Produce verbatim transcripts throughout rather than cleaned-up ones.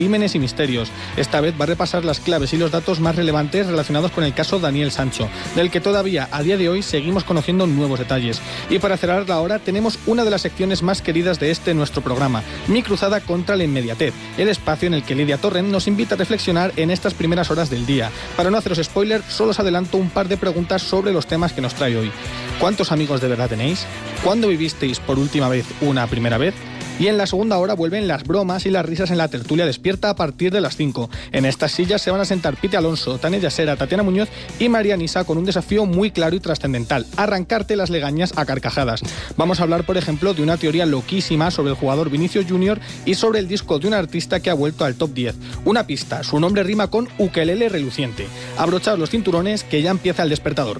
Crímenes y misterios. Esta vez va a repasar las claves y los datos más relevantes relacionados con el caso Daniel Sancho, del que todavía a día de hoy seguimos conociendo nuevos detalles. Y para cerrar la hora tenemos una de las secciones más queridas de este nuestro programa, Mi cruzada contra la inmediatez, el espacio en el que Lidia Torrent nos invita a reflexionar en estas primeras horas del día. Para no haceros spoiler, solo os adelanto un par de preguntas sobre los temas que nos trae hoy. ¿Cuántos amigos de verdad tenéis? ¿Cuándo vivisteis por última vez una primera vez? Y en la segunda hora vuelven las bromas y las risas en la tertulia despierta a partir de las cinco. En estas sillas se van a sentar Piti Alonso, Tania Yasera, Tatiana Muñoz y María Nisa con un desafío muy claro y trascendental: arrancarte las legañas a carcajadas. Vamos a hablar, por ejemplo, de una teoría loquísima sobre el jugador Vinicius Junior y sobre el disco de un artista que ha vuelto al top diez. Una pista, su nombre rima con ukelele reluciente. Abrochaos los cinturones que ya empieza el despertador.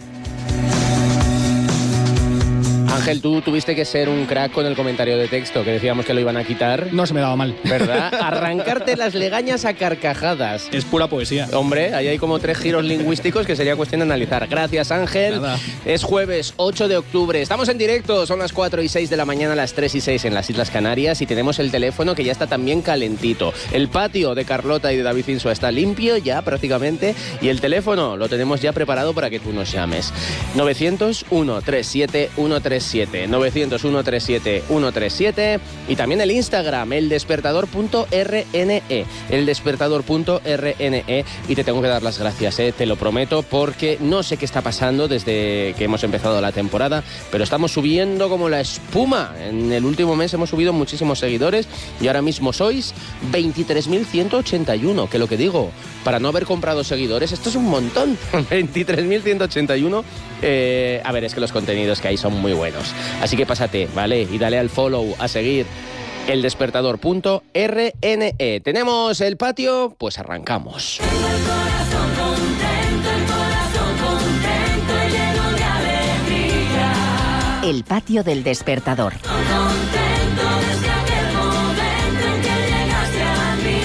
Ángel, tú tuviste que ser un crack con el comentario de texto, que decíamos que lo iban a quitar. No se me daba mal. ¿Verdad? Arrancarte las legañas a carcajadas. Es pura poesía. Hombre, ahí hay como tres giros lingüísticos que sería cuestión de analizar. Gracias, Ángel. Nada. Es jueves ocho de octubre. Estamos en directo. Son las cuatro y seis de la mañana, las tres y seis en las Islas Canarias. Y tenemos el teléfono que ya está también calentito. El patio de Carlota y de David Insua está limpio ya prácticamente. Y el teléfono lo tenemos ya preparado para que tú nos llames. novecientos, ciento treinta y siete, ciento treinta y siete. novecientos, ciento treinta y siete, ciento treinta y siete. Y también el Instagram, eldespertador punto r n e. eldespertador punto r n e. Y te tengo que dar las gracias, eh, te lo prometo, porque no sé qué está pasando desde que hemos empezado la temporada, pero estamos subiendo como la espuma. En el último mes hemos subido muchísimos seguidores y ahora mismo sois veintitrés mil ciento ochenta y uno, que lo que digo, para no haber comprado seguidores, esto es un montón. veintitrés mil ciento ochenta y uno. Eh, a ver, es que los contenidos que hay son muy buenos. Así que pásate, ¿vale? Y dale al follow, a seguir, eldespertador punto r n e. ¿Tenemos el patio? Pues arrancamos. Tengo el corazón contento, el corazón contento y lleno de alegría. El patio del despertador. Contento desde aquel momento en que llegaste a mí.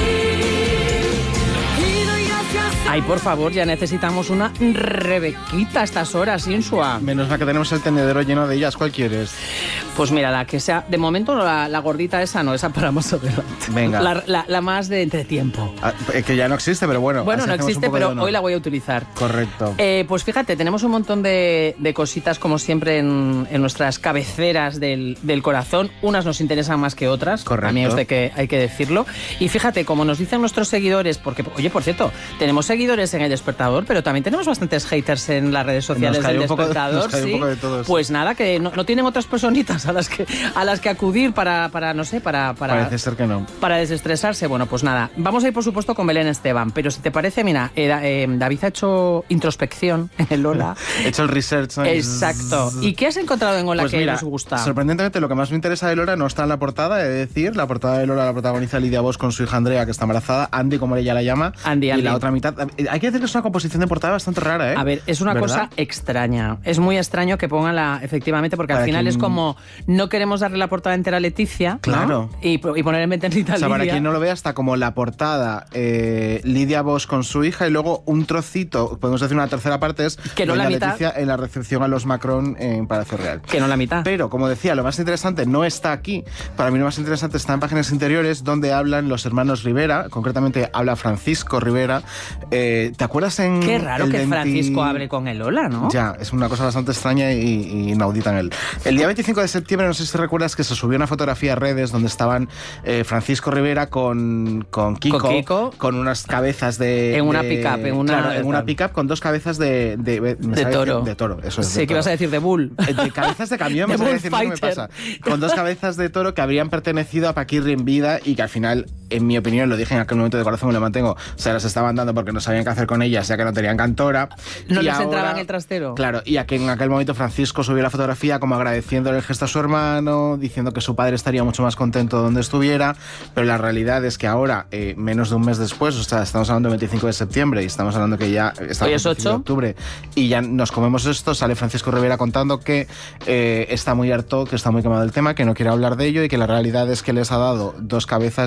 Y doy gracias a Ay, por favor, ya necesitamos una Rebequita a estas horas, Insua. Menos mal que tenemos el tendedero lleno de ellas. ¿Cuál quieres? Pues mira, la que sea, de momento la, la gordita esa no, esa para más adelante. Venga. La, la, la más de entretiempo. Ah, que ya no existe, pero bueno. Bueno, así no hacemos existe, un poco de pero honor. hoy la voy a utilizar. Correcto. Eh, pues fíjate, tenemos un montón de, de cositas, como siempre, en, en nuestras cabeceras del, del corazón. Unas nos interesan más que otras. Correcto. A mí es de que hay que decirlo. Y fíjate, como nos dicen nuestros seguidores, porque, oye, por cierto, tenemos seguidores en El Despertador, pero también tenemos bastantes haters en las redes sociales Nos cae del un poco de- Despertador. nos cae un ¿sí? poco de todos. Pues nada, que no, no tienen otras personitas a las que, a las que acudir para, para no sé, para... para Parece ser que no. para desestresarse. Bueno, pues nada, vamos a ir por supuesto con Belén Esteban, pero si te parece, mira, eh, eh, David ha hecho introspección en el Lola. He hecho el research, ¿no? Exacto. ¿Y qué has encontrado en Lola Pues que mira, nos gusta? sorprendentemente lo que más me interesa de Lola no está en la portada, he de decir. La portada de Lola la protagoniza Lidia Bosch con su hija Andrea, que está embarazada, Andy, como ella la llama. Andy, y Andy. la otra mitad. Hay que decir que es una composición de portada bastante rara, ¿eh? A ver, es una ¿verdad? cosa extraña. Es muy extraño que pongan la... Efectivamente, porque Para al final quien- es como... No queremos darle la portada entera a Leticia, ¿no? Claro. Y, y poner en ventanita a O sea, para Lidia. quien no lo vea, está como la portada, eh, Lidia Bosch con su hija y luego un trocito, podemos decir una tercera parte, es Que no doña la mitad. Leticia en la recepción a los Macron en Palacio Real. Que no la mitad. Pero, como decía, lo más interesante no está aquí. Para mí lo más interesante está en páginas interiores, donde hablan los hermanos Rivera. Concretamente habla Francisco Rivera. Eh, ¿Te acuerdas en Qué raro el que veinte Francisco hable con el Lola, ¿no? Ya, es una cosa bastante extraña y, y inaudita en él. El día veinticinco de septiembre, no sé si recuerdas que se subió una fotografía a redes donde estaban eh, Francisco Rivera con, con, Kiko, Con Kiko. con unas cabezas de... En una de- pick-up, en una- Claro, en una pick-up con dos cabezas de... De, me De sabe toro. decir- De toro, eso es. Sí, de que ibas a toro. decir de bull. Eh, De cabezas de camión, me De sabe decir, no sé qué me bullfighter. pasa. Con dos cabezas de toro que habrían pertenecido a Paquirri en vida y que al final, en mi opinión, lo dije en aquel momento, de corazón me lo mantengo, se las estaban dando porque no sabían qué hacer con ellas, ya que no tenían cantora. No Y les ahora- entraba en el trastero. Claro, y a que en aquel momento Francisco subió la fotografía como agradeciéndole el gesto a su hermano, diciendo que su padre estaría mucho más contento donde estuviera, pero la realidad es que ahora, eh, menos de un mes después, o sea, estamos hablando del veinticinco de septiembre y estamos hablando que ya estamos Hoy es el veinticinco de ocho. octubre y ya nos comemos esto, sale Francisco Rivera contando que eh, está muy harto, que está muy quemado el tema, que no quiere hablar de ello y que la realidad es que les ha dado dos cabezas de,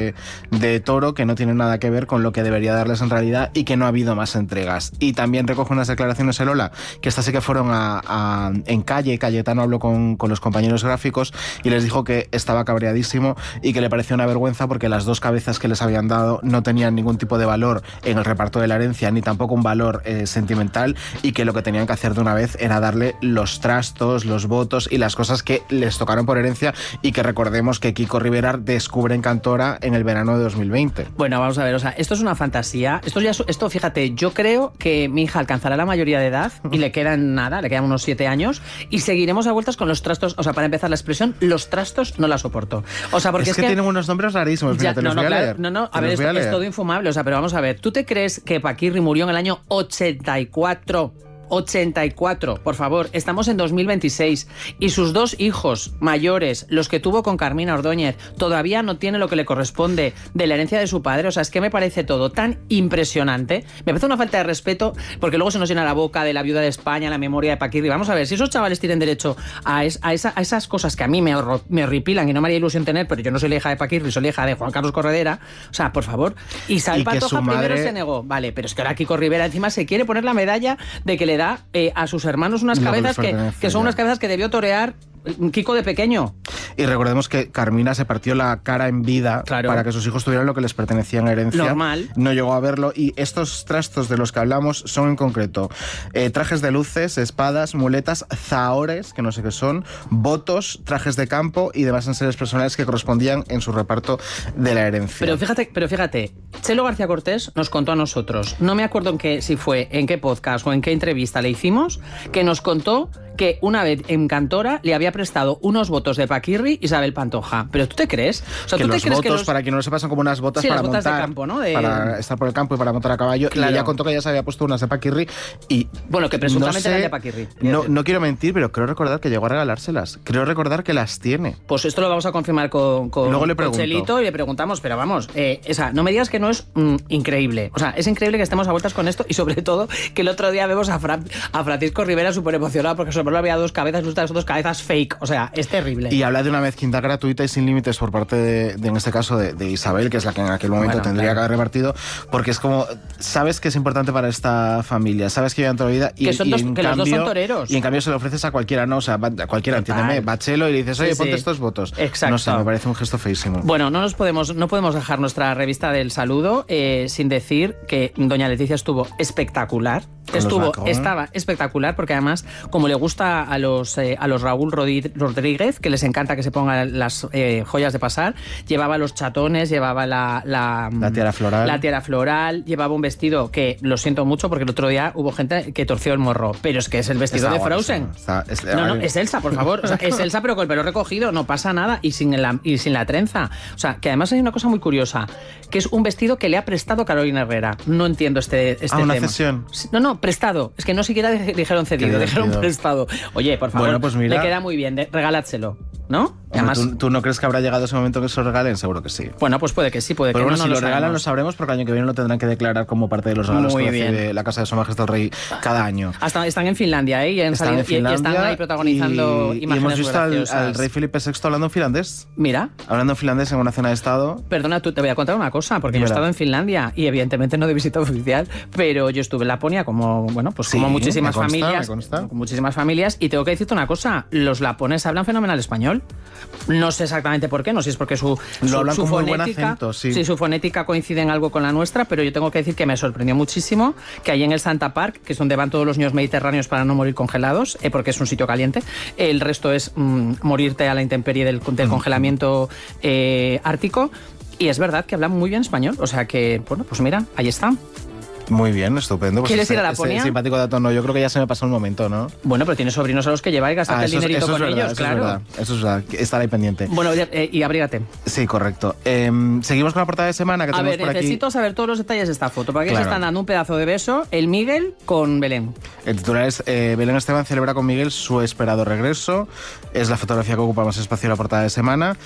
de, de Toro que no tienen nada que ver con lo que debería darles en realidad y que no ha habido más entregas. Y también recoge unas declaraciones el Ola, que estas sí que fueron a, a, en calle. Cayetano habló con, con los compañeros gráficos y les dijo que estaba cabreadísimo y que le parecía una vergüenza porque las dos cabezas que les habían dado no tenían ningún tipo de valor en el reparto de la herencia, ni tampoco un valor eh, sentimental, y que lo que tenían que hacer de una vez era darle los trastos, los votos y las cosas que les tocaron por herencia, y que recordemos que Kiko Rivera descubre en Cantora en el verano de dos mil veinte. Bueno, vamos a ver, o sea, esto es una fantasía. Esto ya, esto, fíjate, yo creo que mi hija alcanzará la mayoría de edad y le quedan nada, le quedan unos siete años y seguiremos a vueltas con los trastos. O sea, para empezar la expresión, los trastos no la soporto. O sea, porque es, es que, que tienen unos nombres rarísimos. Ya, Mira, te no, los no, voy a claro, leer. no, no, Te a ver, los voy esto a es leer. todo infumable. O sea, pero vamos a ver, ¿tú te crees que Paquirri murió en el año ochenta y cuatro? ochenta y cuatro, por favor, estamos en dos mil veintiséis y sus dos hijos mayores, los que tuvo con Carmina Ordóñez, todavía no tiene lo que le corresponde de la herencia de su padre. O sea, es que me parece todo tan impresionante, me parece una falta de respeto, porque luego se nos llena la boca de la viuda de España, la memoria de Paquirri. Vamos a ver, si esos chavales tienen derecho a, es, a, esa, a esas cosas que a mí me, horro, me horripilan y no me haría ilusión tener, pero yo no soy la hija de Paquirri, soy la hija de Juan Carlos Corredera. O sea, por favor, Isabel Y que Pantoja su madre- primero se negó, vale, pero es que ahora Kiko Rivera encima se quiere poner la medalla de que le da eh, a sus hermanos unas Lo que les cabezas que, pertenece, que son ya. unas cabezas que debió torear Kiko de pequeño. Y recordemos que Carmina se partió la cara en vida Claro. para que sus hijos tuvieran lo que les pertenecía en herencia. Normal. No llegó a verlo, y estos trastos de los que hablamos son en concreto eh, trajes de luces, espadas, muletas, zahores, que no sé qué son, votos, trajes de campo y demás enseres personales que correspondían en su reparto de la herencia. Pero fíjate, pero fíjate, Chelo García Cortés nos contó a nosotros, no me acuerdo en qué, si fue en qué podcast o en qué entrevista le hicimos, que nos contó que una vez en Cantora le había prestado unos votos de Paquirri Isabel Pantoja. ¿Pero tú te crees? O sea, que ¿tú te los crees votos, que los... para quien no lo sepa, son como unas botas Sí, para las botas de montar, campo, ¿no? De- para estar por el campo y para montar a caballo. Claro. Y ella contó que ya se había puesto unas de Paquirri y... Bueno, que presuntamente no sé, eran de Paquirri. No, no quiero mentir, pero creo recordar que llegó a regalárselas. Creo recordar que las tiene. Pues esto lo vamos a confirmar con, con, Luego le con pregunto. Chelito y le preguntamos, pero vamos, eh, esa, no me digas que no es mm, increíble. O sea, es increíble que estemos a vueltas con esto y sobre todo que el otro día vemos a, Fra a Francisco Rivera súper emocionado porque sobre él había dos cabezas y estas dos cabezas fake. O sea, es terrible. Y habla de una mezquindad gratuita y sin límites por parte de, de en este caso, de, de Isabel, que es la que en aquel momento Bueno, tendría claro. que haber repartido, porque es como, sabes que es importante para esta familia, sabes que llevan toda la vida y, Que son y dos- en que los dos cambio, son toreros. y en cambio se lo ofreces a cualquiera, no, o sea, va- a cualquiera, Total. entiéndeme, va Chelo y le dices, oye, Sí, ponte sí. estos votos. Exacto. No sé, me parece un gesto feísimo. Bueno, no nos podemos, no podemos dejar nuestra revista del saludo eh, sin decir que doña Leticia estuvo espectacular. Con los Estuvo, Macron. estaba espectacular porque además, como le gusta a los eh, a los Raúl Rodi- Rodríguez, que les encanta que se pongan las eh, joyas de pasar, llevaba los chatones, llevaba la, la, La tiara floral. la tiara floral, llevaba un vestido que lo siento mucho porque el otro día hubo gente que torció el morro, pero es que es el vestido Está de guapísimo. Frozen. Está- es- no, no, a ver. es Elsa, por favor. O sea, es Elsa, pero con el pelo recogido, no pasa nada y sin la, y sin la trenza. O sea, que además hay una cosa muy curiosa, que es un vestido que le ha prestado Carolina Herrera. No entiendo este, este Ah, una tema. cesión. No, no, prestado. Es que no siquiera dij- dijeron cedido, Qué dijeron divertido. prestado. Oye, por favor, Bueno, pues mira. le queda muy bien, de, regáladselo, ¿no? Y Hombre, además, ¿tú, tú no crees que habrá llegado ese momento que se lo regalen? Seguro que sí. bueno, pues puede que sí, puede Pero que bueno, no, si no lo regalan lo sabemos. sabremos, porque el año que viene lo tendrán que declarar como parte de los regalos Muy que bien. recibe la Casa de Su Majestad el Rey cada año. Hasta están en Finlandia, ¿eh? Y, han Están salido- en y- y están Finlandia ahí protagonizando y, y imágenes hemos muy visto al, graciosas. al rey Felipe sexto hablando en finlandés. Mira, Hablando en finlandés en una cena de Estado. perdona, tú te voy a contar una cosa, porque yo he Dímela. estado en Finlandia y evidentemente no de visita oficial, pero yo estuve en Laponia como, bueno, pues Sí, como muchísimas me consta, familias, me consta. con muchísimas familias, y tengo que decirte una cosa, los laponeses hablan fenomenal español. No sé exactamente por qué, no sé si es porque su, Lo su, hablan su con muy buen fonética, acento, sí. su fonética coincide en algo con la nuestra, pero yo tengo que decir que me sorprendió muchísimo que allí en el Santa Park, que es donde van todos los niños mediterráneos para no morir congelados, eh, porque es un sitio caliente, el resto es mm, morirte a la intemperie del, del congelamiento eh, ártico. Y es verdad que hablan muy bien español, o sea que, bueno, pues mira, ahí está. Muy bien, estupendo. Pues ¿Quieres ese- ir a ese Laponia? simpático dato, no, yo creo que ya se me pasó un momento, ¿no? Bueno, pero tienes sobrinos a los que llevar y gastarte Ah, el eso es- dinerito eso es con verdad, ellos, eso claro. Es verdad, eso es verdad, que estar ahí pendiente. Bueno, eh, y abrígate. Sí, correcto. Eh, seguimos con la portada de semana que A tenemos ver, por aquí. necesito saber todos los detalles de esta foto. ¿Para qué Claro. se están dando un pedazo de beso el Miguel con Belén? El titular es eh, Belén Esteban celebra con Miguel su esperado regreso. Es la fotografía que ocupa más espacio en la portada de semana.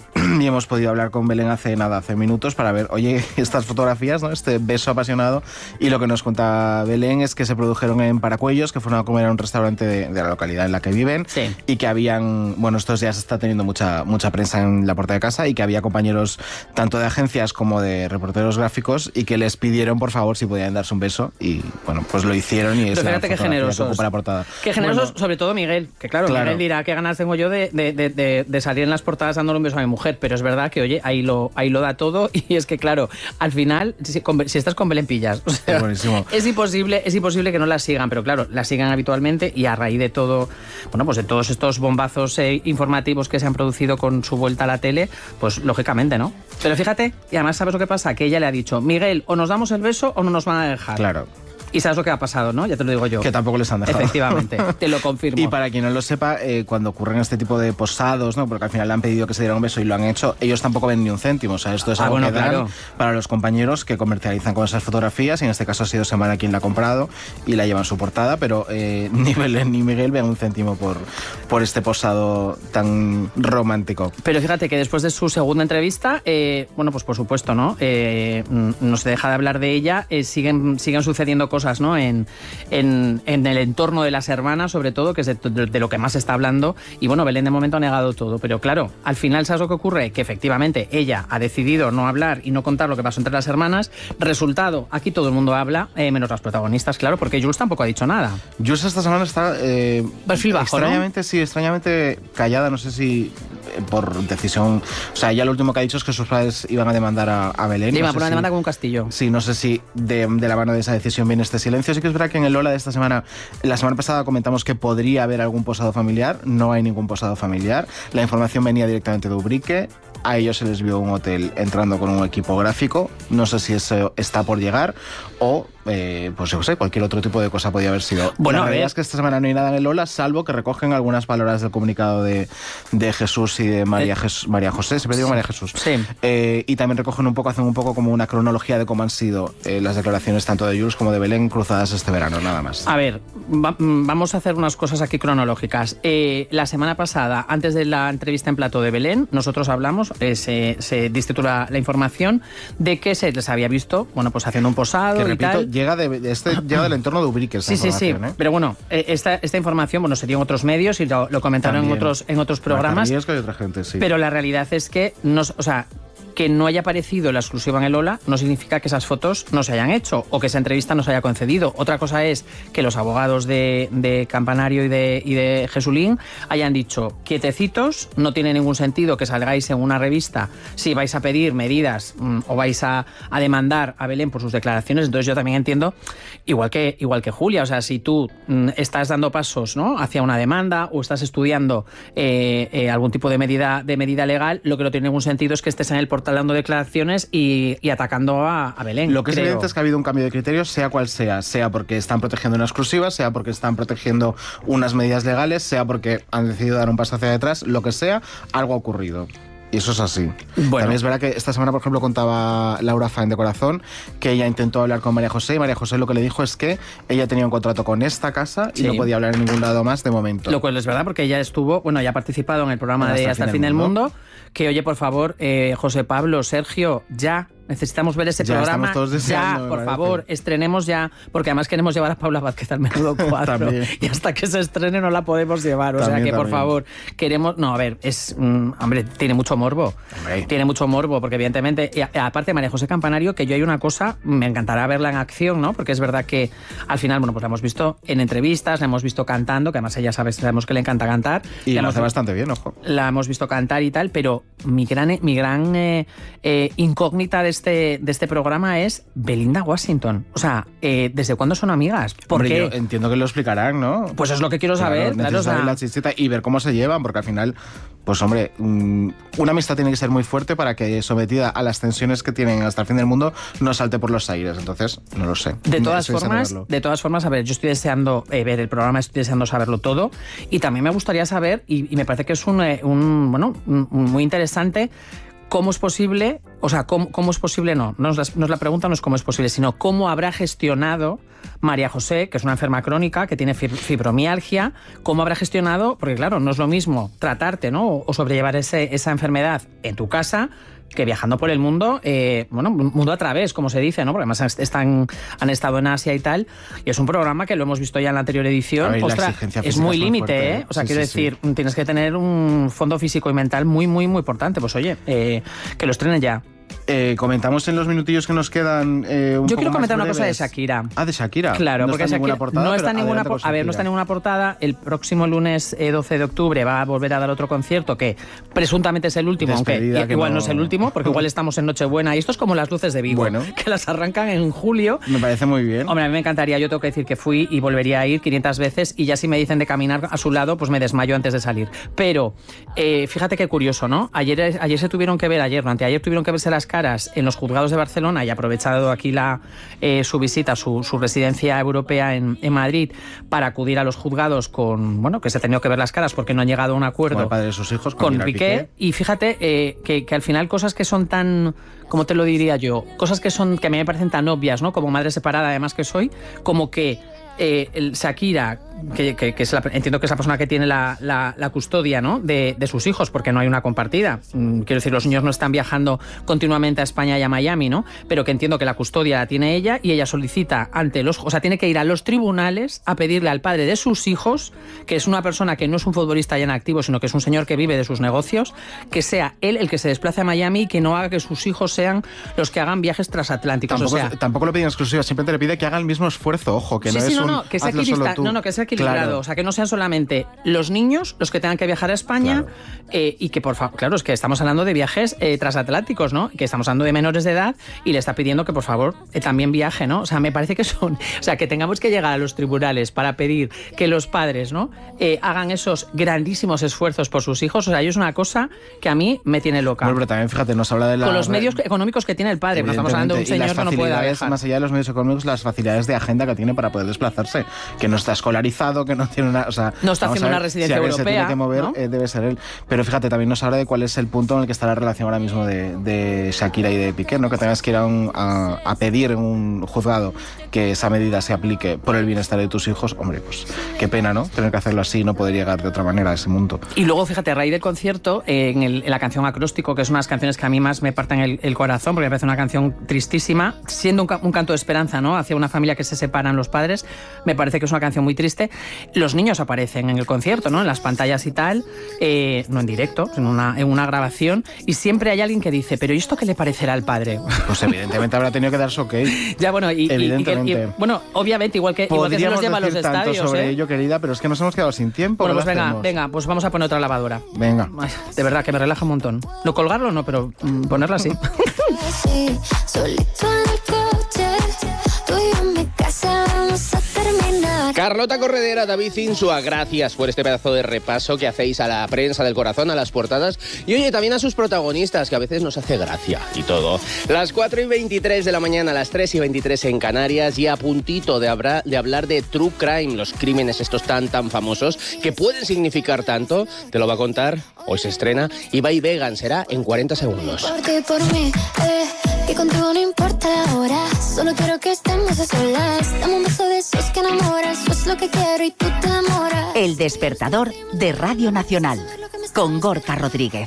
y hemos podido hablar con Belén hace nada, hace minutos, para ver, oye, estas fotografías, ¿no? Este beso apasionado. Y lo que nos cuenta Belén es que se produjeron en Paracuellos, que fueron a comer a un restaurante de, de la localidad en la que viven, Sí. y que habían, bueno, estos días está teniendo mucha, mucha prensa en la puerta de casa, y que había compañeros tanto de agencias como de reporteros gráficos, y que les pidieron, por favor, si podían darse un beso, y bueno, pues lo hicieron, y es Pero la fíjate qué fotografía que generosos. ocupa la portada. Qué generosos, Bueno, sobre todo Miguel, que claro, Claro. Miguel dirá qué ganas tengo yo de, de, de, de, de salir en las portadas dándole un beso a mi mujer, pero es verdad que, oye, ahí lo, ahí lo da todo, y es que, claro, al final, si, con- si estás con Belén pillas, o sea, Es buenísimo. es imposible, es imposible que no la sigan, pero claro, la sigan habitualmente, y a raíz de todo, bueno, pues de todos estos bombazos eh, informativos que se han producido con su vuelta a la tele, pues lógicamente, ¿no? Pero fíjate, y además sabes lo que pasa, que ella le ha dicho, Miguel, o nos damos el beso o no nos van a dejar. Claro. Y sabes lo que ha pasado, ¿no? Ya te lo digo yo. Que tampoco les han dejado. Efectivamente, te lo confirmo. Y para quien no lo sepa, eh, cuando ocurren este tipo de posados, ¿no? Porque al final le han pedido que se dieran un beso y lo han hecho, ellos tampoco ven ni un céntimo. O sea, esto es Ah, algo bueno, que dan claro. para los compañeros que comercializan con esas fotografías. Y en este caso ha sido Semana quien la ha comprado y la lleva en su portada, pero eh, ni Belén ni Miguel ven un céntimo por, por este posado tan romántico. Pero fíjate que después de su segunda entrevista, eh, bueno, pues por supuesto, ¿no? Eh, mm, no se deja de hablar de ella, eh, siguen, siguen sucediendo cosas, ¿no? En, en, en el entorno de las hermanas, sobre todo, que es de, de- de lo que más se está hablando. Y bueno, Belén de momento ha negado todo. Pero claro, al final, ¿sabes lo que ocurre? Que efectivamente ella ha decidido no hablar y no contar lo que pasó entre las hermanas. Resultado, aquí todo el mundo habla, eh, menos las protagonistas, claro, porque Jules tampoco ha dicho nada. Jules esta semana está eh, Perfil bajo, ¿no? extrañamente, sí, extrañamente callada, no sé si eh, por decisión, o sea, ya lo último que ha dicho es que sus padres iban a demandar a, a Belén. Le no iba a sé poner una si- demanda con un castillo. Sí, no sé si de, de la mano de esa decisión viene este silencio. Sí que es verdad que en el Lola de esta semana, la semana pasada comentamos que podría haber algún posado familiar. No hay ningún posado familiar. La información venía directamente de Ubrique. A ellos se les vio un hotel entrando con un equipo gráfico. No sé si eso está por llegar o, eh, pues yo sé, cualquier otro tipo de cosa podía haber sido. Bueno, la a realidad ver. es que esta semana no hay nada en el Lola, salvo que recogen algunas palabras del comunicado de, de Jesús y de María, Eh, Jes- María José. Siempre digo María Jesús. Sí. Eh, y también recogen un poco, hacen un poco como una cronología de cómo han sido eh, las declaraciones tanto de Jules como de Belén cruzadas este verano, nada más. A ver, va- mm, vamos a hacer unas cosas aquí cronológicas. Eh, la semana pasada, antes de la entrevista en plató de Belén, nosotros hablamos, eh, se, se distituló la, la información de que se les había visto, bueno, pues haciendo un posado Que y repito, tal. llega, de, este, llega del entorno de Ubrique esta Sí, sí, sí. información, ¿eh? Pero bueno, eh, esta, esta información, bueno, se dio en otros medios y lo, lo comentaron en También. otros, en otros programas. Marta Riesco y otra gente, sí. Pero la realidad es que, no, o sea, que no haya aparecido la exclusiva en el Ola no significa que esas fotos no se hayan hecho o que esa entrevista no se haya concedido. Otra cosa es que los abogados de, de Campanario y de, y de Jesulín hayan dicho, quietecitos, no tiene ningún sentido que salgáis en una revista si vais a pedir medidas mm, o vais a, a demandar a Belén por sus declaraciones. Entonces yo también entiendo, igual que, igual que Julia, o sea, si tú mm, estás dando pasos, ¿no?, hacia una demanda o estás estudiando eh, eh, algún tipo de medida, de medida legal, lo que no tiene ningún sentido es que estés en el portal dando declaraciones y, y atacando a, a Belén. Lo que es creo. evidente es que ha habido un cambio de criterios, sea cual sea, sea porque están protegiendo una exclusiva, sea porque están protegiendo unas medidas legales, sea porque han decidido dar un paso hacia detrás, lo que sea, algo ha ocurrido. Y eso es así. Bueno. También es verdad que esta semana, por ejemplo, contaba Laura Faen de Corazón que ella intentó hablar con María José y María José lo que le dijo es que ella tenía un contrato con esta casa y Sí. no podía hablar en ningún lado más de momento. Lo cual es verdad, porque ella estuvo, bueno, ya ha participado en el programa de Hasta el fin del mundo. Que oye, por favor, eh, José Pablo, Sergio, ya. Necesitamos ver ese Ya, programa. estamos todos deseando, ya, me por parece. favor, estrenemos ya. Porque además queremos llevar a Paula Vázquez al Menudo cuatro. También. Y hasta que se estrene no la podemos llevar. O sea También, que, por también. favor, queremos. No, a ver, es. mm, hombre, tiene mucho morbo. Hombre. Tiene mucho morbo, porque evidentemente. Y a- aparte, María José Campanario, que yo hay una cosa, me encantará verla en acción, ¿no? Porque es verdad que al final, bueno, pues la hemos visto en entrevistas, la hemos visto cantando, que además ella sabe, sabemos que le encanta cantar. Y La lo hemos- hace bastante bien, ojo. la hemos visto cantar y tal, pero mi gran, mi gran eh, eh, incógnita de este, de este programa es Belinda Washington. O sea, eh, ¿desde cuándo son amigas? ¿Por Hombre, qué? yo entiendo que lo explicarán, ¿no? Pues es lo que quiero saber. Claro, o necesitas sea, saber la chichita y ver cómo se llevan, porque al final, pues hombre, mm, una amistad tiene que ser muy fuerte para que, sometida a las tensiones que tienen hasta el fin del mundo, no salte por los aires. Entonces, no lo sé. de todas Estoy deseando formas, verlo. de todas formas, a ver, yo estoy deseando eh, ver el programa, estoy deseando saberlo todo, y también me gustaría saber, y, y me parece que es un, eh, un bueno, un- un muy interesante, cómo es posible O sea, ¿cómo, cómo es posible? No, no es, la, no es la pregunta, no es cómo es posible, sino cómo habrá gestionado María José, que es una enferma crónica, que tiene fibromialgia, cómo habrá gestionado, porque claro, no es lo mismo tratarte, ¿no? O sobrellevar ese, esa enfermedad en tu casa que viajando por el mundo, eh, bueno, mundo a través, como se dice, ¿no? Porque además están, han estado en Asia y tal, y es un programa que lo hemos visto ya en la anterior edición. Ver, Ostras, es muy límite, ¿eh? O sea, sí, quiero sí, decir, sí. tienes que tener un fondo físico y mental muy, muy, muy importante. Pues oye, eh, que los estrenen ya. Eh, comentamos en los minutillos que nos quedan eh, un Yo poco quiero comentar más una cosa de breves. Shakira. Ah, de Shakira. Claro, no porque está en Shakira ninguna portada. no está en ninguna por, a ver, no está en ninguna portada. El próximo lunes eh, doce de octubre va a volver a dar otro concierto que presuntamente es el último, Despedida, aunque igual no... no es el último, porque igual estamos en Nochebuena y esto es como las luces de Vigo, bueno, que las arrancan en julio. Me parece muy bien. Hombre, a mí me encantaría. Yo tengo que decir que fui y volvería a ir quinientas veces y ya si me dicen de caminar a su lado, pues me desmayo antes de salir. Pero eh, fíjate qué curioso, ¿no? Ayer, ayer se tuvieron que ver, ayer, no, anteayer tuvieron que verse las caras en los juzgados de Barcelona y aprovechado aquí la, eh, su visita, su, su residencia europea en, en Madrid para acudir a los juzgados con, bueno, que se ha tenido que ver las caras porque no han llegado a un acuerdo con el padre de sus hijos, con, con Piqué. Piqué. Y fíjate eh, que, que al final cosas que son tan, ¿cómo te lo diría yo? Cosas que son que a mí me parecen tan obvias, ¿no? Como madre separada además que soy, como que eh, el Shakira, que, que, que es la, entiendo que es la persona que tiene la, la, la custodia, ¿no? de, de sus hijos, porque no hay una compartida. Mm, quiero decir, los niños no están viajando continuamente a España y a Miami, ¿no? Pero que entiendo que la custodia la tiene ella y ella solicita ante los... O sea, tiene que ir a los tribunales a pedirle al padre de sus hijos, que es una persona que no es un futbolista ya en activo, sino que es un señor que vive de sus negocios, que sea él el que se desplace a Miami y que no haga que sus hijos sean los que hagan viajes transatlánticos. Tampoco, o sea, tampoco lo pide en exclusiva, simplemente le pide que haga el mismo esfuerzo, ojo, que sí, no sí, es no, un... No, que sea hazlo solo tú. No, no, que sea equilibrado, claro. O sea, que no sean solamente los niños los que tengan que viajar a España, claro. eh, y que por favor, claro, es que estamos hablando de viajes eh, transatlánticos, ¿no? Que estamos hablando de menores de edad y le está pidiendo que por favor eh, también viaje, ¿no? O sea, me parece que son, o sea, que tengamos que llegar a los tribunales para pedir que los padres, ¿no? Eh, hagan esos grandísimos esfuerzos por sus hijos, o sea, yo es una cosa que a mí me tiene loca. Bueno, pero también fíjate, nos habla de la... Con los medios económicos que tiene el padre, pero estamos hablando de un señor que no puede viajar. Más allá de los medios económicos, las facilidades de agenda que tiene para poder desplazarse, que no está escolarizado, que no tiene una... O sea, no está haciendo una residencia si europea. Se tiene que mover, ¿no? eh, debe ser él. Pero fíjate, también nos habla de cuál es el punto en el que está la relación ahora mismo de, de Shakira y de Piqué, ¿no? Que tengas que ir a, un, a, a pedir en un juzgado que esa medida se aplique por el bienestar de tus hijos. Hombre, pues qué pena, ¿no? Tener que hacerlo así y no poder llegar de otra manera a ese mundo. Y luego, fíjate, a raíz del concierto, eh, en, el, en la canción Acróstico, que es una de las canciones que a mí más me parten el, el corazón, porque me parece una canción tristísima, siendo un, un canto de esperanza, ¿no? Hacia una familia que se separan los padres, me parece que es una canción muy triste. Los niños aparecen en el concierto, ¿no? En las pantallas y tal, eh, no en directo, en una, en una grabación, y siempre hay alguien que dice, pero ¿y esto qué le parecerá al padre? Pues evidentemente habrá tenido que dar su ok. Ya, bueno, y, evidentemente. Y, y, y, bueno, obviamente, igual que, igual que se los lleva a los tanto estadios. sobre ¿eh? ello, querida, pero es que nos hemos quedado sin tiempo. Bueno, pues venga, hacemos? venga, pues vamos a poner otra lavadora. Venga. Ay, de verdad, que me relaja un montón. No colgarlo, no, pero mm, ponerla así. Sí, solito en el coche, tú y yo en mi casa vamos a terminar. Carlota Corredera, David Insua, gracias por este pedazo de repaso que hacéis a la prensa del corazón, a las portadas y oye, también a sus protagonistas, que a veces nos hace gracia y todo. Las cuatro y veintitrés de la mañana, las tres y veintitrés en Canarias y a puntito de, habra, de hablar de True Crime, los crímenes estos tan tan famosos que pueden significar tanto, te lo va a contar, hoy se estrena Ibai Vegan, será en cuarenta segundos. Por ti, por mí, eh, que contigo no importa la hora, solo quiero que estemos a solas, dame un beso de esos que enamoras, eso es lo que quiero y tú te enamoras. El despertador de Radio Nacional, con Gorka Rodríguez.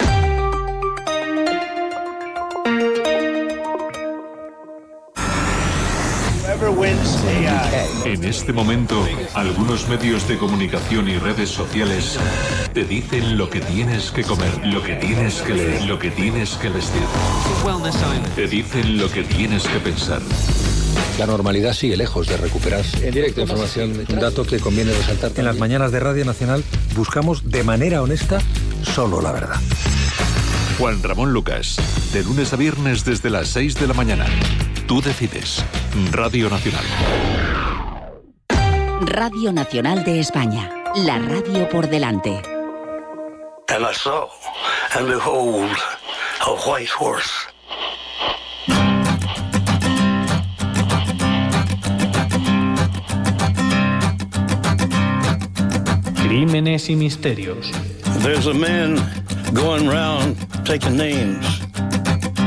En este momento, algunos medios de comunicación y redes sociales te dicen lo que tienes que comer, lo que tienes que leer, lo que tienes que vestir. Te dicen lo que tienes que pensar. La normalidad sigue lejos de recuperarse. En directo, información, un dato que conviene resaltar. En las mañanas de Radio Nacional buscamos de manera honesta solo la verdad. Juan Ramón Lucas, de lunes a viernes desde las seis de la mañana. Tú decides. Radio Nacional. Radio Nacional de España. La radio por delante. And I saw, and behold, a white horse. Crímenes y misterios. There's a man going round taking names.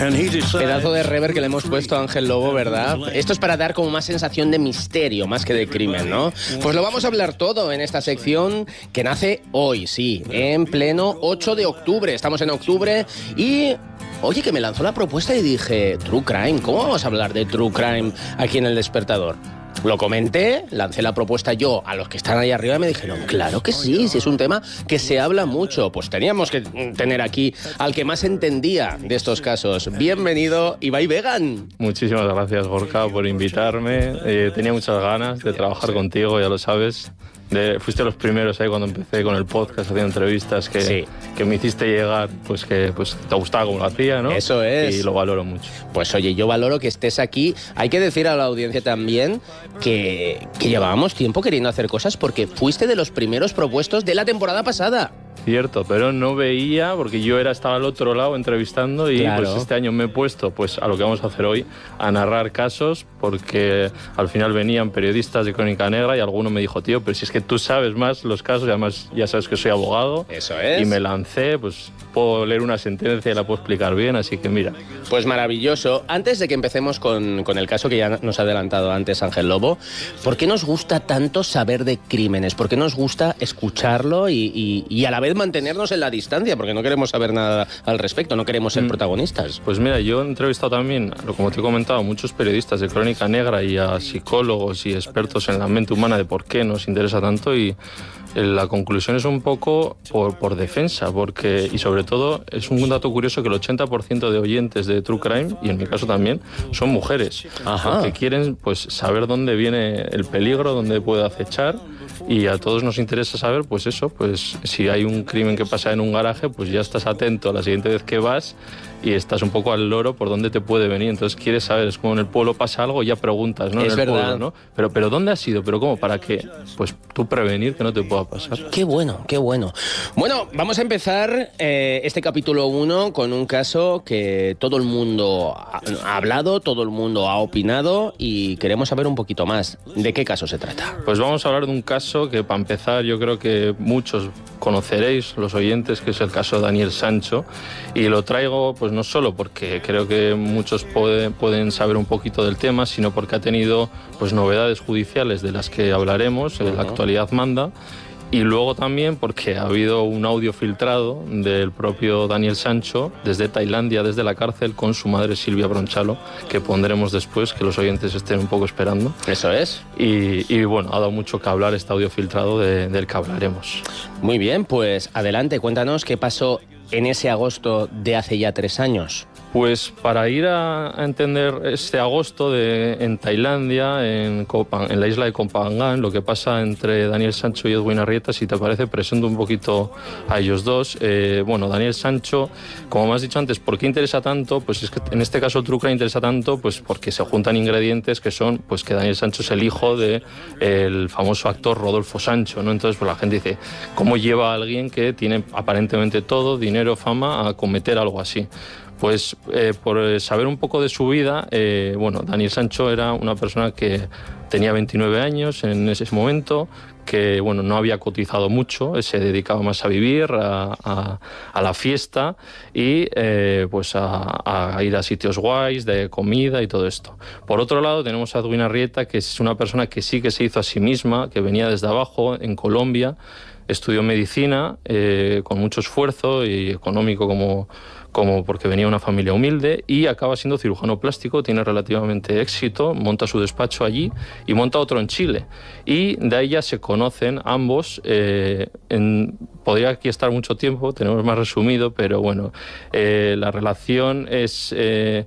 Pedazo de rever que le hemos puesto a Ángel Lobo, ¿verdad? Esto es para dar como más sensación de misterio, más que de crimen, ¿no? Pues lo vamos a hablar todo en esta sección que nace hoy, sí, en pleno ocho de octubre. Estamos en octubre y... Oye, que me lanzó la propuesta y dije, True Crime, ¿cómo vamos a hablar de True Crime aquí en El Despertador? Lo comenté, lancé la propuesta yo a los que están ahí arriba y me dijeron, claro que sí, si es un tema que se habla mucho. Pues teníamos que tener aquí al que más entendía de estos casos. Bienvenido, Ibai Vegan. Muchísimas gracias, Gorka, por invitarme. Eh, tenía muchas ganas de trabajar contigo, ya lo sabes. De, fuiste los primeros ahí cuando empecé con el podcast haciendo entrevistas que, sí. que me hiciste llegar, pues que pues, te gustaba como lo hacía, ¿no? Eso es. Y lo valoro mucho. Pues oye, yo valoro que estés aquí. Hay que decir a la audiencia también que, que llevábamos tiempo queriendo hacer cosas porque fuiste de los primeros propuestos de la temporada pasada. Cierto, pero no veía porque yo era estaba al otro lado entrevistando y claro. Pues este año me he puesto pues a lo que vamos a hacer hoy, a narrar casos, porque al final venían periodistas de Crónica Negra y alguno me dijo, tío, pero si es que tú sabes más los casos y además ya sabes que soy abogado. Eso es. Y me lancé, pues puedo leer una sentencia y la puedo explicar bien, así que mira. Pues maravilloso. Antes de que empecemos con, con el caso que ya nos ha adelantado antes Ángel Lobo, ¿por qué nos gusta tanto saber de crímenes? ¿Por qué nos gusta escucharlo y, y, y a la vez mantenernos en la distancia? Porque no queremos saber nada al respecto, no queremos ser mm. protagonistas. Pues mira, yo he entrevistado también, como te he comentado, a muchos periodistas de Crónica Negra y a psicólogos y expertos en la mente humana de por qué nos interesa tanto y la conclusión es un poco por, por defensa, porque y sobre todo es un dato curioso que el ochenta por ciento de oyentes de True Crime, y en mi caso también, son mujeres. Ajá. Que quieren pues saber dónde viene el peligro, dónde puede acechar, y a todos nos interesa saber pues eso, pues si hay un crimen que pasa en un garaje, pues ya estás atento a la siguiente vez que vas y estás un poco al loro por dónde te puede venir. Entonces quieres saber, es como en el pueblo pasa algo y ya preguntas, ¿no? Es en el verdad. Pueblo, ¿no? Pero, pero ¿dónde has ido? ¿Pero cómo? ¿Para qué? Pues tú prevenir que no te pueda pasar. Qué bueno, qué bueno. Bueno, vamos a empezar eh, este capítulo uno con un caso que todo el mundo ha, ha hablado, todo el mundo ha opinado y queremos saber un poquito más. ¿De qué caso se trata? Pues vamos a hablar de un caso que para empezar yo creo que muchos conoceréis, los oyentes, que es el caso de Daniel Sancho, y lo traigo pues no solo porque creo que muchos puede, pueden saber un poquito del tema, sino porque ha tenido pues novedades judiciales de las que hablaremos, uh-huh. La actualidad manda, y luego también porque ha habido un audio filtrado del propio Daniel Sancho desde Tailandia, desde la cárcel, con su madre Silvia Bronchalo, que pondremos después, que los oyentes estén un poco esperando. Eso es. Y, y bueno, ha dado mucho que hablar este audio filtrado de, del que hablaremos. Muy bien, pues adelante, cuéntanos qué pasó en ese agosto de hace ya tres años. Pues para ir a, a entender este agosto de, en Tailandia, en, Koh, en la isla de Koh Phangan, lo que pasa entre Daniel Sancho y Edwin Arrieta, si te parece, presento un poquito a ellos dos. Eh, bueno, Daniel Sancho, como me has dicho antes, ¿por qué interesa tanto? Pues es que en este caso el True Crime interesa tanto pues porque se juntan ingredientes que son pues que Daniel Sancho es el hijo del de famoso actor Rodolfo Sancho, ¿no? Entonces pues la gente dice, ¿cómo lleva a alguien que tiene aparentemente todo, dinero, fama, a cometer algo así? Pues eh, por saber un poco de su vida, eh, bueno, Daniel Sancho era una persona que tenía veintinueve años en ese momento, que bueno, no había cotizado mucho, se dedicaba más a vivir, a, a, a la fiesta y eh, pues a, a ir a sitios guays de comida y todo esto. Por otro lado tenemos a Edwin Arrieta, que es una persona que sí que se hizo a sí misma, que venía desde abajo, en Colombia, estudió medicina eh, con mucho esfuerzo y económico como... como porque venía de una familia humilde y acaba siendo cirujano plástico, tiene relativamente éxito, monta su despacho allí y monta otro en Chile. Y de ahí ya se conocen ambos, eh, en, podría aquí estar mucho tiempo, tenemos más resumido, pero bueno, eh, la relación es... Eh,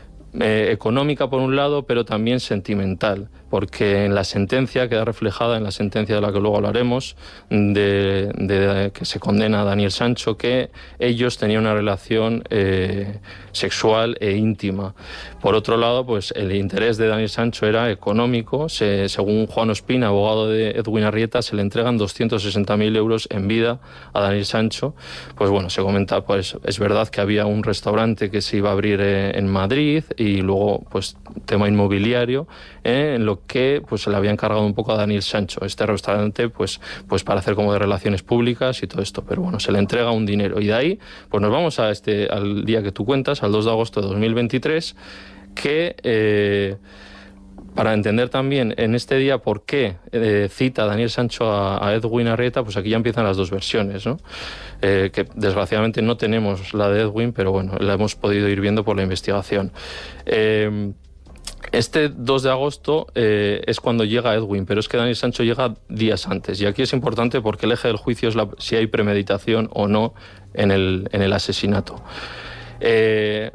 Eh, económica por un lado, pero también sentimental, porque en la sentencia, queda reflejada en la sentencia de la que luego hablaremos, de, de que se condena a Daniel Sancho, que ellos tenían una relación eh, sexual e íntima. Por otro lado, pues el interés de Daniel Sancho era económico. Se, según Juan Ospina, abogado de Edwin Arrieta, se le entregan doscientos sesenta mil euros en vida a Daniel Sancho. Pues bueno, se comenta, pues es verdad que había un restaurante que se iba a abrir eh, en Madrid, y luego pues tema inmobiliario, eh, en lo que pues se le había encargado un poco a Daniel Sancho, este restaurante, pues, pues para hacer como de relaciones públicas y todo esto. Pero bueno, se le entrega un dinero. Y de ahí, pues nos vamos a este, al día que tú cuentas, al dos de agosto de dos mil veintitrés, que... Eh, para entender también en este día por qué eh, cita Daniel Sancho a, a Edwin Arrieta, pues aquí ya empiezan las dos versiones, ¿no? Eh, que desgraciadamente no tenemos la de Edwin, pero bueno, la hemos podido ir viendo por la investigación. Eh, Este dos de agosto eh, es cuando llega Edwin, pero es que Daniel Sancho llega días antes. Y aquí es importante porque el eje del juicio es la, si hay premeditación o no en el, en el asesinato. Eh,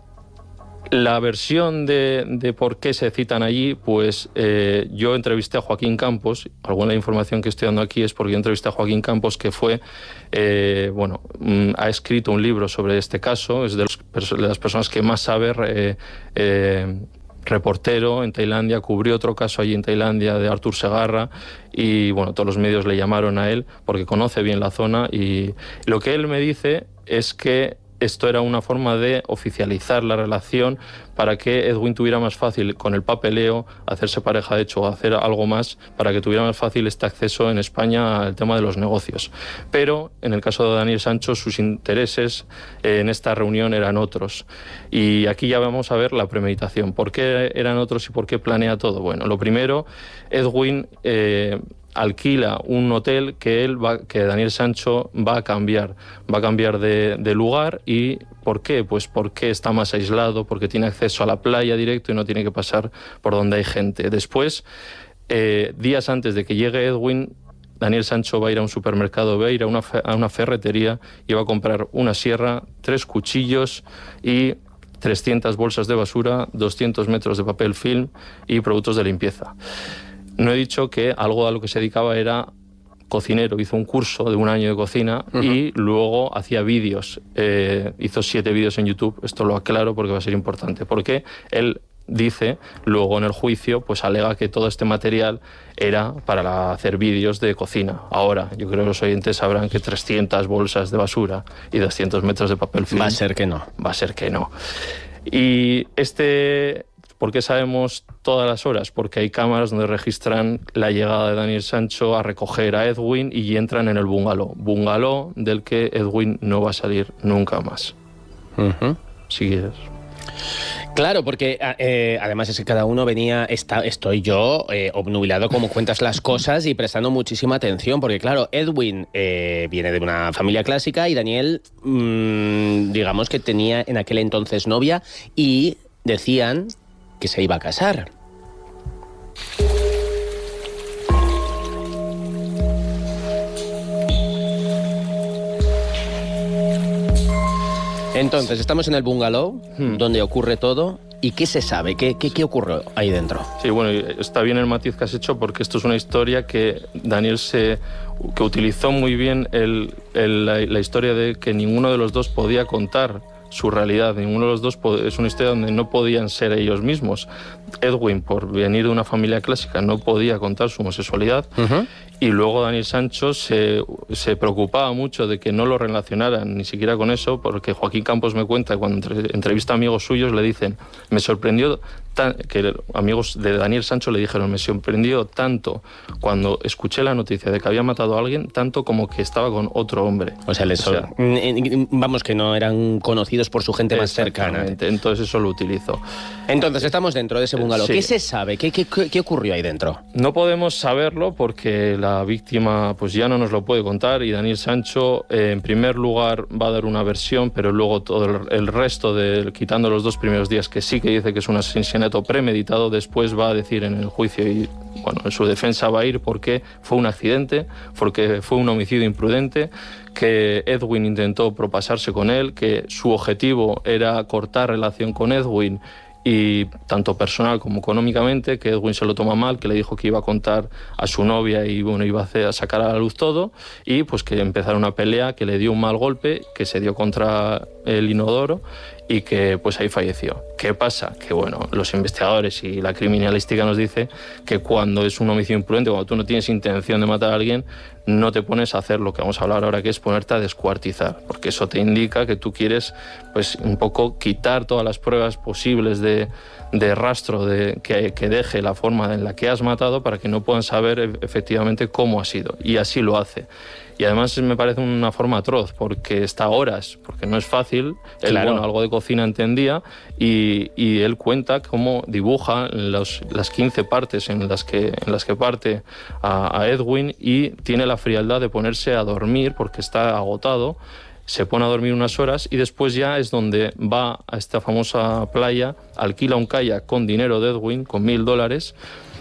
La versión de, de por qué se citan allí, pues eh, yo entrevisté a Joaquín Campos. Alguna información que estoy dando aquí es porque yo entrevisté a Joaquín Campos, que fue, eh, bueno, ha escrito un libro sobre este caso, es de, los, de las personas que más sabe, eh, eh, reportero en Tailandia, cubrió otro caso allí en Tailandia de Artur Segarra y, bueno, todos los medios le llamaron a él porque conoce bien la zona y lo que él me dice es que esto era una forma de oficializar la relación para que Edwin tuviera más fácil con el papeleo hacerse pareja, de hecho, o hacer algo más para que tuviera más fácil este acceso en España al tema de los negocios. Pero en el caso de Daniel Sancho, sus intereses eh, en esta reunión eran otros. Y aquí ya vamos a ver la premeditación. ¿Por qué eran otros y por qué planea todo? Bueno, lo primero, Edwin... Eh, alquila un hotel que él va, que Daniel Sancho va a cambiar, va a cambiar de, de lugar. ¿Y por qué? Pues porque está más aislado, porque tiene acceso a la playa directo y no tiene que pasar por donde hay gente. Después, eh, días antes de que llegue Edwin, Daniel Sancho va a ir a un supermercado, va a ir a una, a una ferretería y va a comprar una sierra, tres cuchillos y trescientas bolsas de basura, doscientos metros de papel film y productos de limpieza. No he dicho que algo a lo que se dedicaba era cocinero, hizo un curso de un año de cocina uh-huh. y luego hacía vídeos, eh, hizo siete vídeos en YouTube, esto lo aclaro porque va a ser importante, porque él dice, luego en el juicio, pues alega que todo este material era para hacer vídeos de cocina. Ahora, yo creo que los oyentes sabrán que trescientas bolsas de basura y doscientos metros de papel film... Va a ser que no. Va a ser que no. Y este... ¿Por qué sabemos todas las horas? Porque hay cámaras donde registran la llegada de Daniel Sancho a recoger a Edwin y entran en el bungalow. Bungalow del que Edwin no va a salir nunca más. Uh-huh. Si quieres. Claro, porque eh, además es que cada uno venía, está, estoy yo eh, obnubilado como cuentas las cosas y prestando muchísima atención, porque claro, Edwin eh, viene de una familia clásica y Daniel, mmm, digamos que tenía en aquel entonces novia y decían que se iba a casar. Entonces, estamos en el bungalow, hmm. donde ocurre todo. ¿Y qué se sabe? ¿Qué, qué, qué ocurre ahí dentro? Sí, bueno, está bien el matiz que has hecho porque esto es una historia que Daniel se... que utilizó muy bien el, el, la, la historia de que ninguno de los dos podía contar su realidad. Ninguno de los dos es una historia donde no podían ser ellos mismos. Edwin, por venir de una familia clásica, no podía contar su homosexualidad. Uh-huh. Y luego Daniel Sancho se, se preocupaba mucho de que no lo relacionaran ni siquiera con eso, porque Joaquín Campos me cuenta que cuando entre, entrevista a amigos suyos le dicen, me sorprendió tan, que amigos de Daniel Sancho le dijeron, me sorprendió tanto cuando escuché la noticia de que había matado a alguien, tanto como que estaba con otro hombre. O sea, les, o sea vamos, que no eran conocidos por su gente más cercana. Entonces eso lo utilizo. Entonces estamos dentro de ese bungalow. Sí. ¿Qué se sabe? ¿Qué, qué, ¿Qué ocurrió ahí dentro? No podemos saberlo porque la víctima pues ya no nos lo puede contar y Daniel Sancho eh, en primer lugar va a dar una versión, pero luego todo el, el resto, de, quitando los dos primeros días que sí que dice que es un asesinato premeditado, después va a decir en el juicio y bueno, en su defensa va a ir porque fue un accidente, porque fue un homicidio imprudente, que Edwin intentó propasarse con él, que su objetivo era cortar relación con Edwin y tanto personal como económicamente, que Edwin se lo toma mal, que le dijo que iba a contar a su novia y bueno, iba a, hacer, a sacar a la luz todo y pues que empezaron una pelea que le dio un mal golpe, que se dio contra el inodoro y que pues ahí falleció. ¿Qué pasa? Que bueno, los investigadores y la criminalística nos dice que cuando es un homicidio imprudente, cuando tú no tienes intención de matar a alguien, no te pones a hacer lo que vamos a hablar ahora, que es ponerte a descuartizar, porque eso te indica que tú quieres pues un poco quitar todas las pruebas posibles de, de rastro de, que, que deje la forma en la que has matado para que no puedan saber efectivamente cómo ha sido, y así lo hace. Y además me parece una forma atroz, porque está a horas, porque no es fácil. Él, claro. bueno, algo de cocina entendía, y, y él cuenta cómo dibuja los, las quince partes en las que, en las que parte a, a Edwin, y tiene la frialdad de ponerse a dormir porque está agotado. Se pone a dormir unas horas y después ya es donde va a esta famosa playa, alquila un kayak con dinero de Edwin, con mil dólares,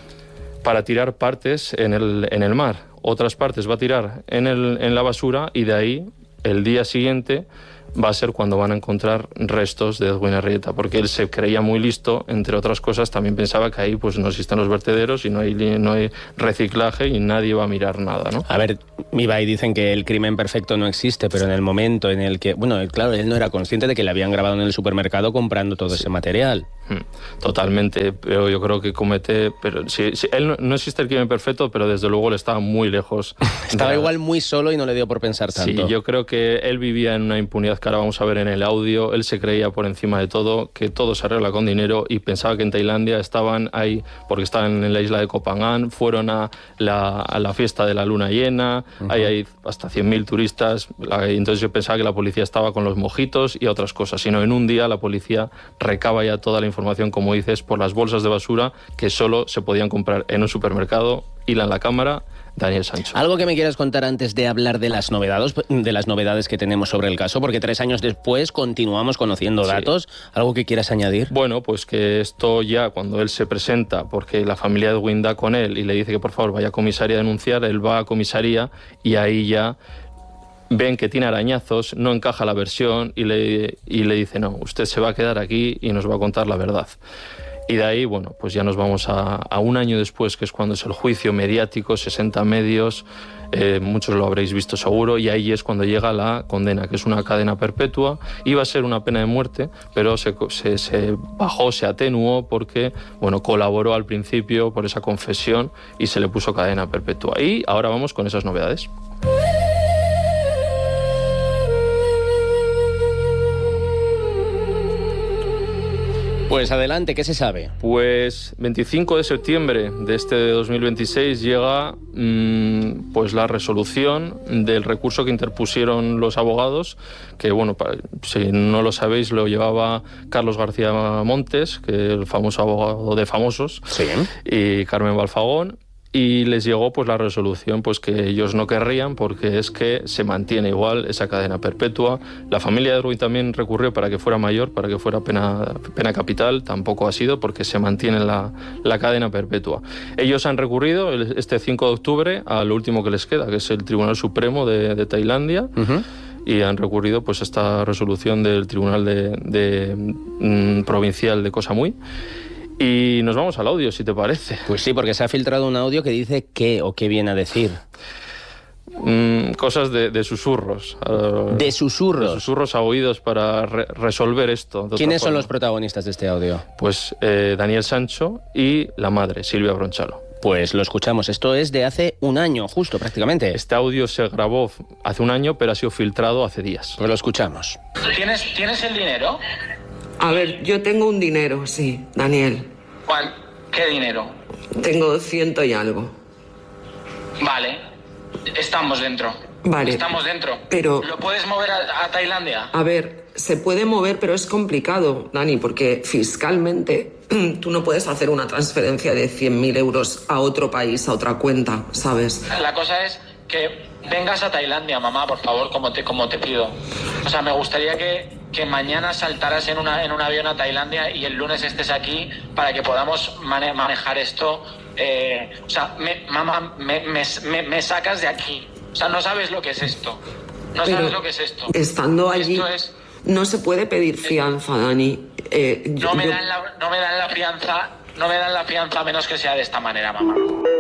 para tirar partes en el, en el mar. Otras partes va a tirar en, el, en la basura, y de ahí el día siguiente va a ser cuando van a encontrar restos de Edwin Arrieta, porque él se creía muy listo, entre otras cosas también pensaba que ahí pues no existen los vertederos y no hay, no hay reciclaje y nadie va a mirar nada, ¿no? A ver, Ibai, dicen que el crimen perfecto no existe, pero en el momento en el que, bueno, claro, él no era consciente de que le habían grabado en el supermercado comprando todo sí. ese material. Totalmente, pero yo creo que comete, pero sí, sí, él no, no existe el crimen perfecto, pero desde luego le estaba muy lejos. Estaba de... igual muy solo y no le dio por pensar tanto. Sí, yo creo que él vivía en una impunidad que ahora vamos a ver en el audio. Él se creía por encima de todo que todo se arregla con dinero, y pensaba que en Tailandia estaban ahí porque estaban en la isla de Koh Phangan, fueron a la, a la fiesta de la luna llena, uh-huh. ahí hay hasta cien mil turistas, la, entonces yo pensaba que la policía estaba con los mojitos y otras cosas, sino en un día la policía recaba ya toda la información, como dices, por las bolsas de basura que solo se podían comprar en un supermercado. Hilan la cámara, Daniel Sancho. ¿Algo que me quieras contar antes de hablar de las novedades, de las novedades que tenemos sobre el caso? Porque tres años después continuamos conociendo datos. Sí. ¿Algo que quieras añadir? Bueno, pues que esto ya, cuando él se presenta, porque la familia de Edwin da con él y le dice que por favor vaya a comisaría a denunciar, él va a comisaría y ahí ya ven que tiene arañazos, no encaja la versión y le, y le dice, no, usted se va a quedar aquí y nos va a contar la verdad. Y de ahí, bueno, pues ya nos vamos a, a un año después, que es cuando es el juicio mediático, sesenta medios, eh, muchos lo habréis visto seguro, y ahí es cuando llega la condena, que es una cadena perpetua. Iba a ser una pena de muerte, pero se, se, se bajó, se atenuó porque, bueno, colaboró al principio por esa confesión y se le puso cadena perpetua. Y ahora vamos con esas novedades. Pues adelante, ¿qué se sabe? Pues veinticinco de septiembre de este dos mil veintiséis llega mmm, pues la resolución del recurso que interpusieron los abogados, que bueno, si no lo sabéis, lo llevaba Carlos García Montes, que es el famoso abogado de famosos, sí. y Carmen Balfagón. Y les llegó pues la resolución pues que ellos no querrían, porque es que se mantiene igual esa cadena perpetua. La familia de Edwin también recurrió para que fuera mayor, para que fuera pena, pena capital, tampoco ha sido, porque se mantiene la, la cadena perpetua. Ellos han recurrido este cinco de octubre a lo último que les queda, que es el Tribunal Supremo de, de Tailandia, uh-huh. y han recurrido pues a esta resolución del Tribunal de, de, mm, Provincial de Koh Samui. Y nos vamos al audio, si te parece. Pues sí, porque se ha filtrado un audio que dice qué o qué viene a decir. Mm, cosas de, de susurros. Uh, ¿De susurros? De susurros a oídos para re resolver esto. ¿Quiénes son los protagonistas de este audio? Pues eh, Daniel Sancho y la madre, Silvia Bronchalo. Pues lo escuchamos. Esto es de hace un año, justo, prácticamente. Este audio se grabó hace un año, pero ha sido filtrado hace días. Pues lo escuchamos. ¿Tienes, ¿tienes el dinero? A ver, yo tengo un dinero, sí, Daniel. ¿Cuál? ¿Qué dinero? Tengo ciento y algo. Vale, estamos dentro. Vale. Estamos dentro. Pero... ¿Lo puedes mover a, a Tailandia? A ver, se puede mover, pero es complicado, Dani, porque fiscalmente tú no puedes hacer una transferencia de cien mil euros a otro país, a otra cuenta, ¿sabes? La cosa es que vengas a Tailandia, mamá, por favor, como te, como te pido. O sea, me gustaría que, que mañana saltaras en, una, en un avión a Tailandia y el lunes estés aquí para que podamos mane manejar esto. Eh, o sea, me, mamá, me, me, me, me sacas de aquí. O sea, no sabes lo que es esto. No Pero sabes lo que es esto. Estando allí, esto es, no se puede pedir fianza, Dani. Eh, no, yo, me dan la, no me dan la fianza, no me dan la fianza a menos que sea de esta manera, mamá.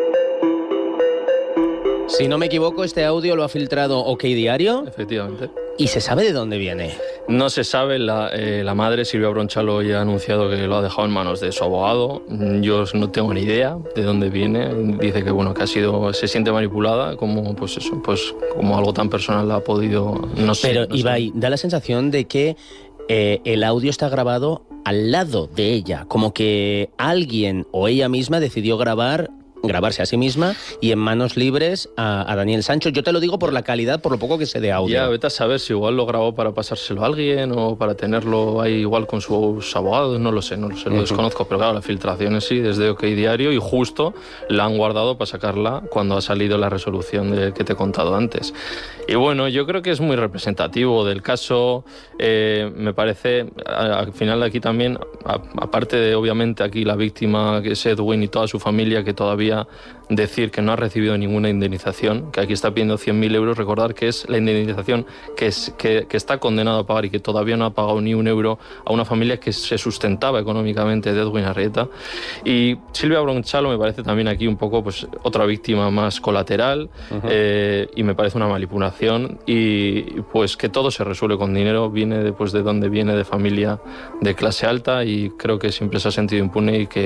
Si no me equivoco, este audio lo ha filtrado OK Diario. Efectivamente. ¿Y se sabe de dónde viene? No se sabe, la, eh, la madre Silvia Bronchalo ya ha anunciado que lo ha dejado en manos de su abogado. Yo no tengo ni idea de dónde viene. Dice que bueno, que ha sido, se siente manipulada, como pues eso, pues como algo tan personal ha podido. No sé. Pero no Ibai, sé. da la sensación de que eh, el audio está grabado al lado de ella, como que alguien o ella misma decidió grabar. grabarse a sí misma y en manos libres a, a Daniel Sancho. Yo te lo digo por la calidad, por lo poco que sé de audio. Ya, vete a saber si igual lo grabó para pasárselo a alguien o para tenerlo ahí igual con sus abogados, no lo sé, no lo sé, lo uh-huh. desconozco, pero claro, la filtración es sí, desde OK Diario y justo la han guardado para sacarla cuando ha salido la resolución de, que te he contado antes. Y bueno, yo creo que es muy representativo del caso, eh, me parece, a, al final aquí también, a, aparte de obviamente aquí la víctima que es Edwin y toda su familia, que todavía decir que no ha recibido ninguna indemnización, que aquí está pidiendo cien mil euros, recordar que es la indemnización que, es, que, que está condenado a pagar y que todavía no ha pagado ni un euro a una familia que se sustentaba económicamente de Edwin Arrieta. Y Silvia Bronchalo me parece también aquí un poco pues otra víctima más colateral, uh-huh. eh, y me parece una manipulación y pues que todo se resuelve con dinero, viene de, pues, de donde viene, de familia de clase alta y creo que siempre se ha sentido impune y que